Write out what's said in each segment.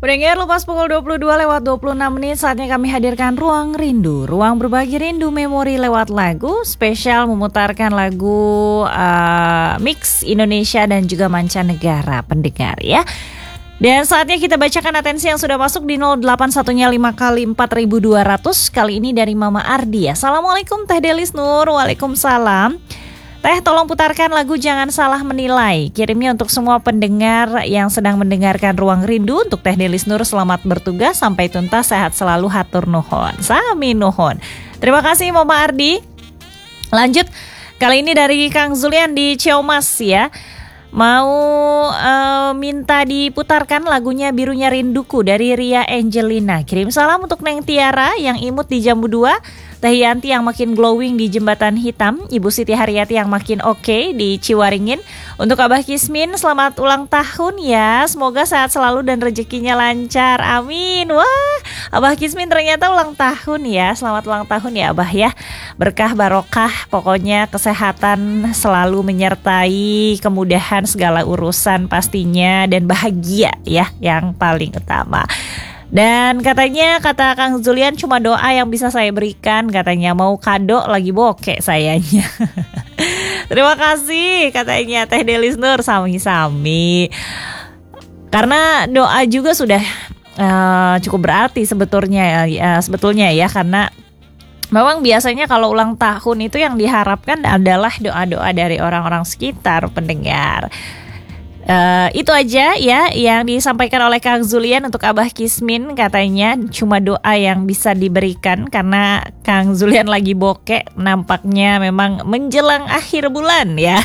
Pendengar, lepas pukul 22:26 saatnya kami hadirkan Ruang Rindu. Ruang berbagi rindu memori lewat lagu, spesial memutarkan lagu mix Indonesia dan juga mancanegara pendengar ya. Dan saatnya kita bacakan atensi yang sudah masuk di 081-nya 5 kali 4200. Kali ini dari Mama Ardi ya. Assalamualaikum Teh Delis Nur. Waalaikumsalam. Teh, tolong putarkan lagu Jangan Salah Menilai. Kirimnya untuk semua pendengar yang sedang mendengarkan Ruang Rindu. Untuk Teh Delis Nur, selamat bertugas sampai tuntas, sehat selalu, hatur nuhun. Sami nuhun. Terima kasih Mama Ardi. Lanjut, kali ini dari Kang Zulian di Ciamas ya. Mau minta diputarkan lagunya Birunya Rinduku dari Ria Angelina. Kirim salam untuk Neng Tiara yang imut di Jambu 2, Teh Yanti yang makin glowing di Jembatan Hitam, Ibu Siti Haryati yang makin oke di Ciwaringin. Untuk Abah Kismin, selamat ulang tahun ya. Semoga sehat selalu dan rezekinya lancar. Amin. Wah, Abah Kismin ternyata ulang tahun ya. Selamat ulang tahun ya Abah ya. Berkah barokah, pokoknya kesehatan selalu menyertai, kemudahan segala urusan pastinya, dan bahagia ya yang paling utama. Dan katanya, kata Kang Zulian, cuma doa yang bisa saya berikan. Katanya mau kado lagi bokek sayanya. Terima kasih katanya Teh Delis Nur, sami-sami. Karena doa juga sudah cukup berarti sebetulnya ya, karena memang biasanya kalau ulang tahun itu yang diharapkan adalah doa-doa dari orang-orang sekitar pendengar. Itu aja ya yang disampaikan oleh Kang Zulian untuk Abah Kismin. Katanya cuma doa yang bisa diberikan karena Kang Zulian lagi bokek, nampaknya memang menjelang akhir bulan ya.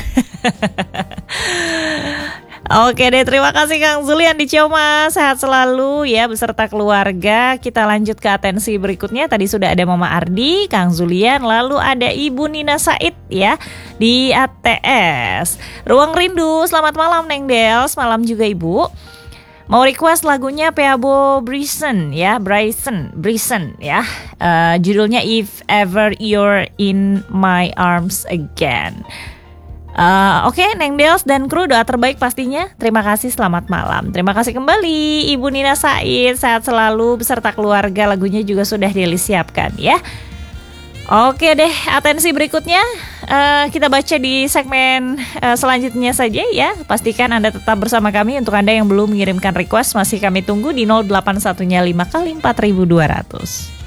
Oke deh, terima kasih Kang Zulian di Ciamas. Sehat selalu ya beserta keluarga. Kita lanjut ke atensi berikutnya. Tadi sudah ada Mama Ardi, Kang Zulian, lalu ada Ibu Nina Said ya di ATS. Ruang Rindu, selamat malam Neng Dels. Malam juga Ibu. Mau request lagunya Peabo Bryson ya, Bryson ya. Judulnya If Ever You're in My Arms Again. Oke, Neng Dels dan kru, doa terbaik pastinya. Terima kasih, selamat malam. Terima kasih kembali Ibu Nina Said, sehat selalu beserta keluarga. Lagunya juga sudah disiapkan ya. Oke deh, atensi berikutnya kita baca di segmen selanjutnya saja ya. Pastikan Anda tetap bersama kami. Untuk Anda yang belum mengirimkan request, masih kami tunggu di 081-nya 5 kali 4200.